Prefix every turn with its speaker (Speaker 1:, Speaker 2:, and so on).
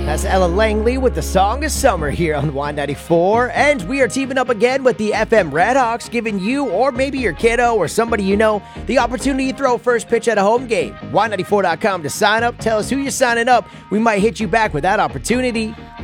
Speaker 1: That's Ella Langley with the song of summer here on Y94. And we are teaming up again with the FM Redhawks, giving you, or maybe your kiddo or somebody you know, the opportunity to throw first pitch at a home game. Y94.com to sign up. Tell us who you're signing up. We might hit you back with that opportunity.